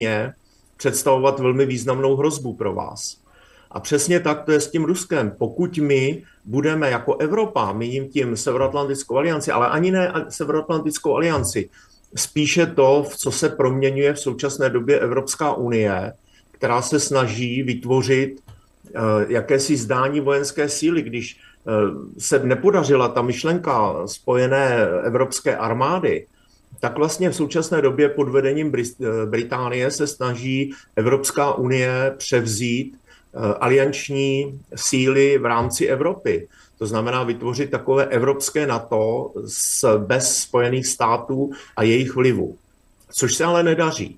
představovat velmi významnou hrozbu pro vás. A přesně tak to je s tím Ruskem. Pokud my budeme jako Evropa, my tím Severoatlantickou alianci, ale ani ne Severoatlantickou alianci, spíše to, v co se proměňuje v současné době Evropská unie, která se snaží vytvořit jakési zdání vojenské síly, když se nepodařila ta myšlenka spojené evropské armády, tak vlastně v současné době pod vedením Británie se snaží Evropská unie převzít alianční síly v rámci Evropy. To znamená vytvořit takové evropské NATO bez Spojených států a jejich vlivu. Což se ale nedaří.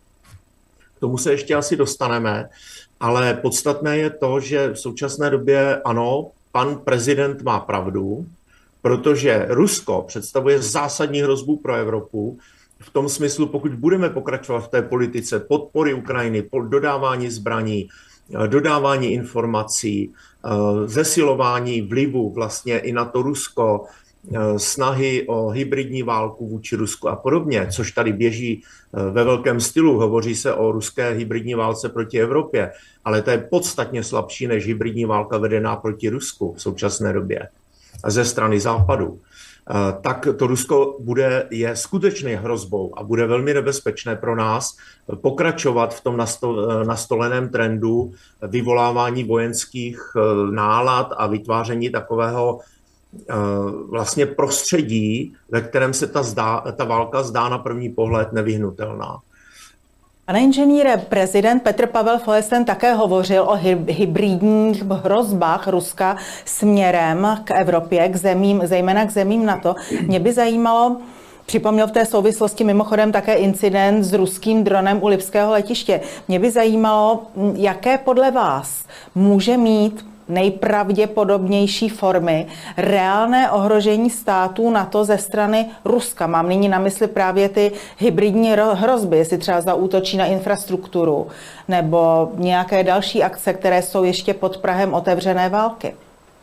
K tomu se ještě asi dostaneme, ale podstatné je to, že v současné době ano, pan prezident má pravdu, protože Rusko představuje zásadní hrozbu pro Evropu v tom smyslu, pokud budeme pokračovat v té politice podpory Ukrajiny, dodávání zbraní, dodávání informací, zesilování vlivu vlastně i na to Rusko, snahy o hybridní válku vůči Rusku a podobně, což tady běží ve velkém stylu. Hovoří se o ruské hybridní válce proti Evropě, ale to je podstatně slabší než hybridní válka vedená proti Rusku v současné době ze strany Západu. Tak to Rusko je skutečně hrozbou a bude velmi nebezpečné pro nás pokračovat v tom nastoleném trendu vyvolávání vojenských nálad a vytváření takového vlastně prostředí, ve kterém se ta válka zdá na první pohled nevyhnutelná. Pane inženýre, prezident Petr Pavel Feuerstein také hovořil o hybridních hrozbách Ruska směrem k Evropě, k zemím, zejména k zemím NATO. Mě by zajímalo, připomněl v té souvislosti mimochodem také incident s ruským dronem u lipského letiště. Mě by zajímalo, jaké podle vás může mít nejpravděpodobnější formy reálné ohrožení států NATO ze strany Ruska. Mám nyní na mysli právě ty hybridní hrozby, jestli třeba zaútočí na infrastrukturu nebo nějaké další akce, které jsou ještě pod prahem otevřené války.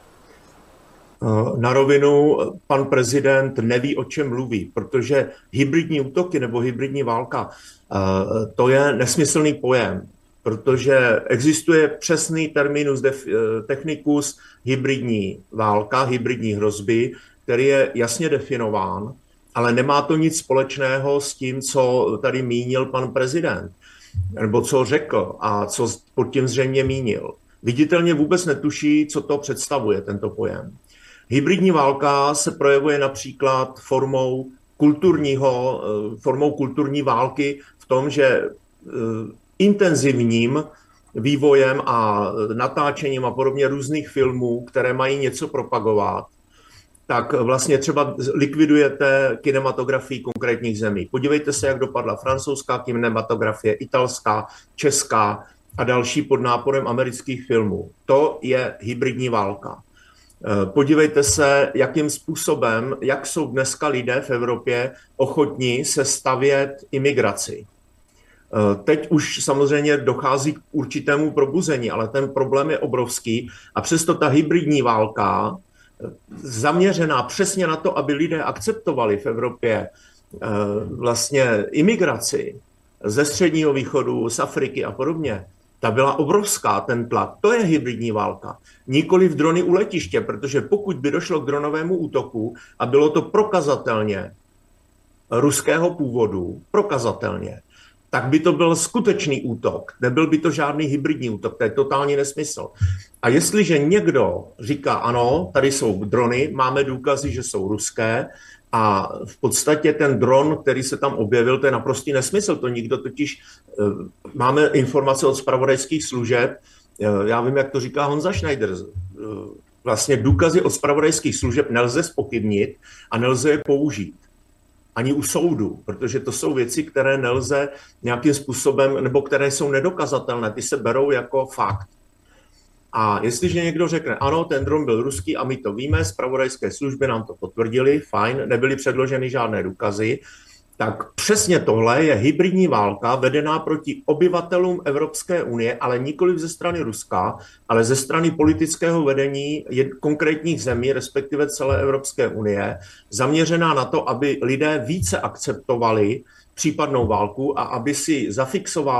Na rovinu pan prezident neví, o čem mluví, protože hybridní útoky nebo hybridní válka, to je nesmyslný pojem, protože existuje přesný terminus technicus hybridní válka, hybridní hrozby, který je jasně definován, ale nemá to nic společného s tím, co tady mínil pan prezident, nebo co řekl a co pod tím zřejmě mínil. Viditelně vůbec netuší, co to představuje, tento pojem. Hybridní válka se projevuje například formou kulturní války v tom, že intenzivním vývojem a natáčením a podobně různých filmů, které mají něco propagovat, tak vlastně třeba likvidujete kinematografii konkrétních zemí. Podívejte se, jak dopadla francouzská kinematografie, italská, česká a další pod náporem amerických filmů. To je hybridní válka. Podívejte se, jakým způsobem, jak jsou dneska lidé v Evropě ochotní se stavět imigraci. Teď už samozřejmě dochází k určitému probuzení, ale ten problém je obrovský a přesto ta hybridní válka, zaměřená přesně na to, aby lidé akceptovali v Evropě vlastně imigraci ze Středního východu, z Afriky a podobně, ta byla obrovská, ten tlak. To je hybridní válka. Nikoliv drony u letiště, protože pokud by došlo k dronovému útoku a bylo to prokazatelně ruského původu, prokazatelně, tak by to byl skutečný útok. Nebyl by to žádný hybridní útok, to je totální nesmysl. A jestliže někdo říká, ano, tady jsou drony, máme důkazy, že jsou ruské, a v podstatě ten dron, který se tam objevil, to je naprostý nesmysl. To nikdo totiž, máme informace od zpravodajských služeb, já vím, jak to říká Honza Schneider, vlastně důkazy od zpravodajských služeb nelze zpochybnit a nelze je použít. Ani u soudu, protože to jsou věci, které nelze nějakým způsobem, nebo které jsou nedokazatelné, ty se berou jako fakt. A jestliže někdo řekne, ano, ten dron byl ruský a my to víme, zpravodajské služby nám to potvrdili, fajn, nebyly předloženy žádné důkazy, tak přesně tohle je hybridní válka vedená proti obyvatelům Evropské unie, ale nikoli ze strany Ruska, ale ze strany politického vedení konkrétních zemí, respektive celé Evropské unie, zaměřená na to, aby lidé více akceptovali případnou válku a aby si zafixoval